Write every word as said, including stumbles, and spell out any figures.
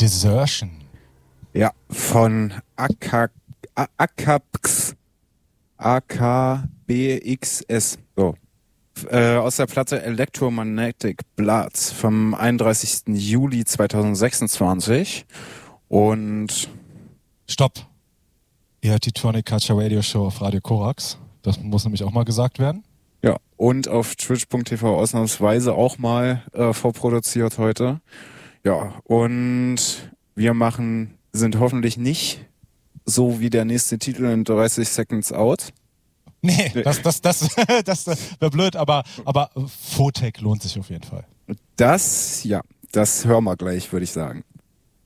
Desertion. Ja, von A K X A K B X S. So. Äh, aus der Platte Electromagnetic Bloods vom einunddreißigsten Juli zweitausendsechsundzwanzig. Und Stopp. Ihr hört die Tronic Culture Radio Show auf Radio Korax. Das muss nämlich auch mal gesagt werden. Ja, und auf twitch punkt t v ausnahmsweise auch mal äh, vorproduziert heute. Ja, und wir machen, sind hoffentlich nicht so wie der nächste Titel in dreißig Seconds Out. Nee, das, das, das, das, das wäre blöd, aber, aber Fotec lohnt sich auf jeden Fall. Das, ja, das hören wir gleich, würde ich sagen.